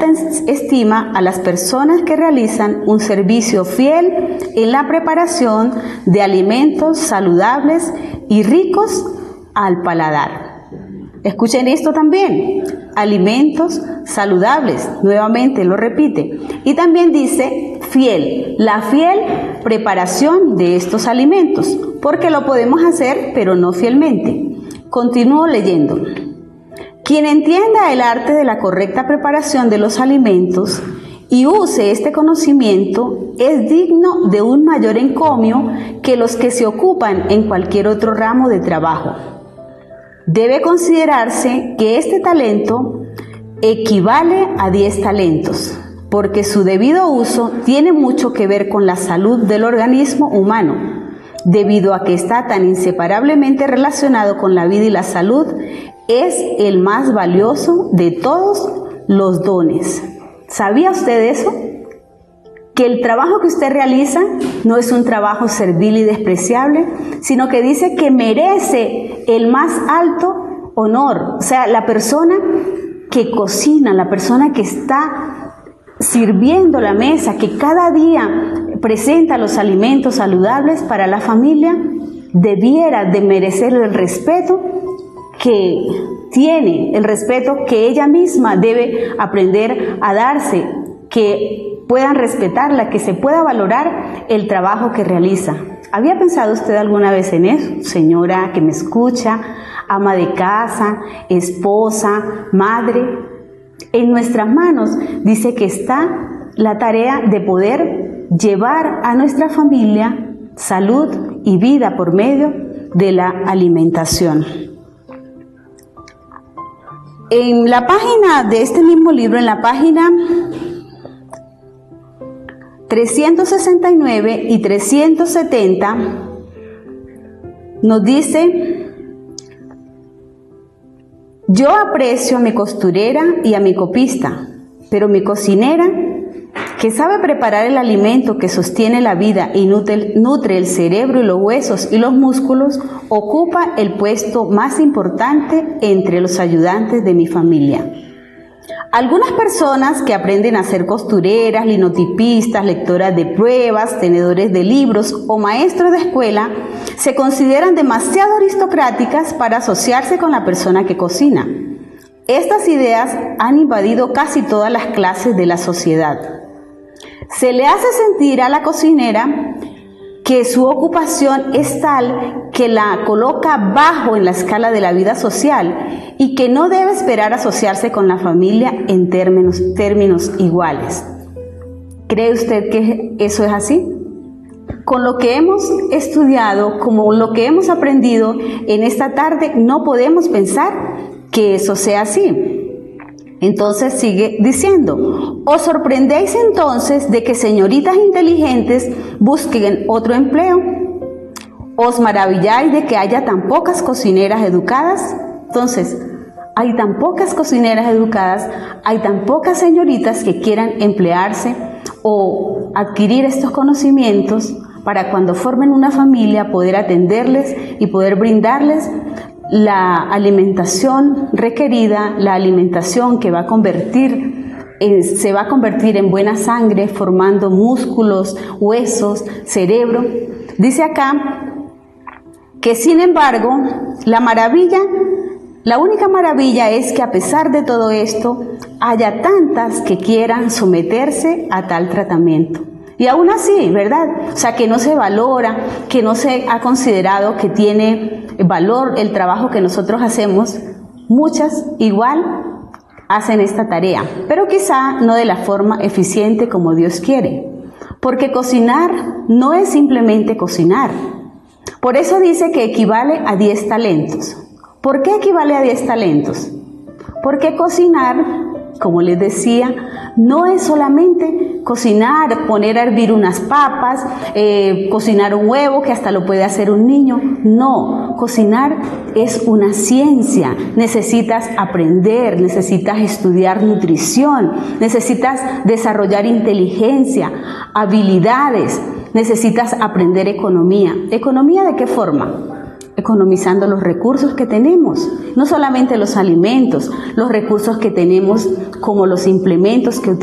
alta estima a las personas que realizan un servicio fiel en la preparación de alimentos saludables y ricos al paladar. Escuchen esto también, alimentos saludables, nuevamente lo repite. Y también dice fiel, la fiel preparación de estos alimentos, porque lo podemos hacer, pero no fielmente. Continúo leyendo. Quien entienda el arte de la correcta preparación de los alimentos y use este conocimiento es digno de un mayor encomio que los que se ocupan en cualquier otro ramo de trabajo. Debe considerarse que este talento equivale a 10 talentos, porque su debido uso tiene mucho que ver con la salud del organismo humano, debido a que está tan inseparablemente relacionado con la vida y la salud. Es el más valioso de todos los dones. ¿Sabía usted eso? Que el trabajo que usted realiza no es un trabajo servil y despreciable, sino que dice que merece el más alto honor. O sea, la persona que cocina, la persona que está sirviendo la mesa, que cada día presenta los alimentos saludables para la familia, debiera de merecer el respeto que tiene, el respeto que ella misma debe aprender a darse, que puedan respetarla, que se pueda valorar el trabajo que realiza. ¿Había pensado usted alguna vez en eso, señora que me escucha, ama de casa, esposa, madre? En nuestras manos dice que está la tarea de poder llevar a nuestra familia salud y vida por medio de la alimentación. En la página de este mismo libro, en la página 369 y 370, nos dice: yo aprecio a mi costurera y a mi copista, pero mi cocinera, que sabe preparar el alimento que sostiene la vida y nutre el cerebro y los huesos y los músculos, ocupa el puesto más importante entre los ayudantes de mi familia. Algunas personas que aprenden a ser costureras, linotipistas, lectoras de pruebas, tenedores de libros o maestros de escuela se consideran demasiado aristocráticas para asociarse con la persona que cocina. Estas ideas han invadido casi todas las clases de la sociedad. Se le hace sentir a la cocinera que su ocupación es tal que la coloca bajo en la escala de la vida social y que no debe esperar asociarse con la familia en términos iguales. ¿Cree usted que eso es así? Con lo que hemos estudiado, como lo que hemos aprendido en esta tarde, no podemos pensar que eso sea así. Entonces sigue diciendo: os sorprendéis entonces de que señoritas inteligentes busquen otro empleo. Os maravilláis de que haya tan pocas cocineras educadas. Entonces, hay tan pocas cocineras educadas, hay tan pocas señoritas que quieran emplearse o adquirir estos conocimientos para cuando formen una familia poder atenderles y poder brindarles la alimentación requerida, la alimentación que se va a convertir en buena sangre, formando músculos, huesos, cerebro. Dice acá que, sin embargo, la única maravilla es que a pesar de todo esto, haya tantas que quieran someterse a tal tratamiento. Y aún así, ¿verdad? O sea, que no se valora, que no se ha considerado que tiene valor el trabajo que nosotros hacemos. Muchas igual hacen esta tarea, pero quizá no de la forma eficiente como Dios quiere. Porque cocinar no es simplemente cocinar. Por eso dice que equivale a 10 talentos. ¿Por qué equivale a 10 talentos? Porque cocinar, como les decía, no es solamente cocinar, poner a hervir unas papas, cocinar un huevo que hasta lo puede hacer un niño. No, cocinar es una ciencia. Necesitas aprender, necesitas estudiar nutrición, necesitas desarrollar inteligencia, habilidades, necesitas aprender economía. ¿Economía de qué forma? economizando los recursos que tenemos, no solamente los alimentos, los recursos que tenemos como los implementos que